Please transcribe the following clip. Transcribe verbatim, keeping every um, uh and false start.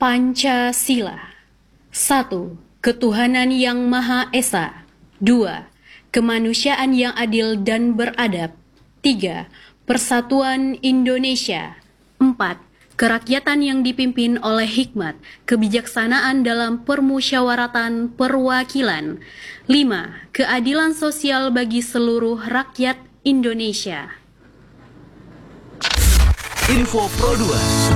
Pancasila. Satu, ketuhanan yang Maha Esa. Dua, kemanusiaan yang adil dan beradab. Tiga, persatuan Indonesia. Empat, kerakyatan yang dipimpin oleh hikmat, kebijaksanaan dalam permusyawaratan perwakilan. Lima, keadilan sosial bagi seluruh rakyat Indonesia. Info Pro dua.